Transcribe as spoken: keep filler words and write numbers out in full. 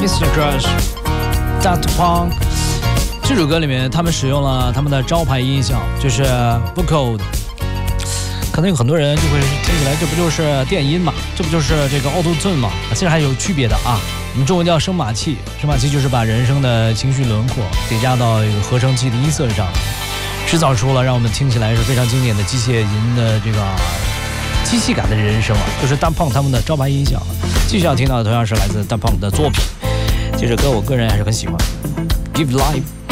mister Crush Daft Punk。这首歌里面他们使用了他们的招牌音效，就是 vocal。可能有很多人就会听起来，这不就是电音嘛？这不就是这个 auto tune 嘛？其实还有区别的啊。我们中文叫声码器，声码器就是把人声的情绪轮廓叠加到一个合成器的音色上，制造出了让我们听起来是非常经典的机械音的这个机器感的人声啊，就是 Daft Punk 他们的招牌音效。继续要听到的同样是来自 Daft Punk 的作品，这首歌我个人还是很喜欢 ，Give Life。